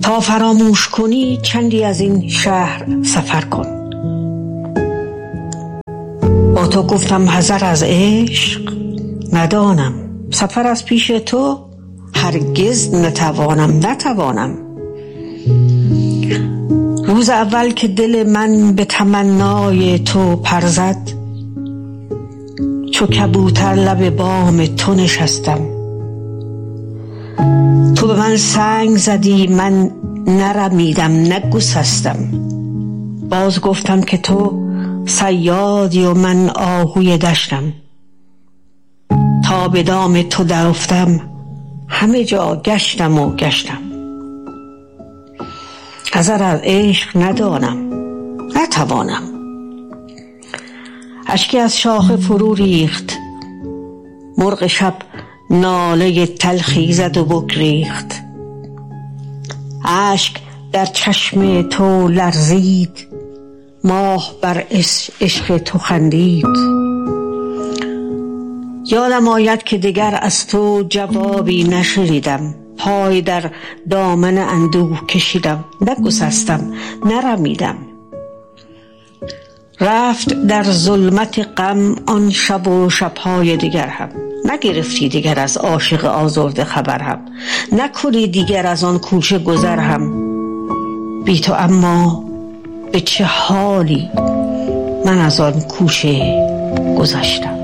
تا فراموش کنی چندی از این شهر سفر کن. با تو گفتم حذر از عشق ندانم، سفر از پیش تو هرگز نتوانم. روز اول که دل من به تمنای تو پر زد، چو کبوتر لب بام تو نشستم. تو به من سنگ زدی، من نرمیدم نگسستم. باز گفتم که تو صیادی و من آهوی دشتم. تا به دام تو درافتم همه جا گشتم. حذر از عشق ندانم نتوانم. اشکی از شاخه فرو ریخت، مرغ شب ناله تلخی زد و بگریخت. اشک در چشم تو لرزید، ماه بر عشق تو خندید. یادم آید که دگر از تو جوابی نشنیدم. پای در دامن اندوه کشیدم، نگسستم نرمیدم. رفت در ظلمت غم آن شب و شبهای دیگر هم. نگرفتی دیگر از عاشق آزرده خبر هم. نکنی دیگر از آن کوچه گذر هم. بی تو اما به چه حالی من از آن کوچه گذشتم.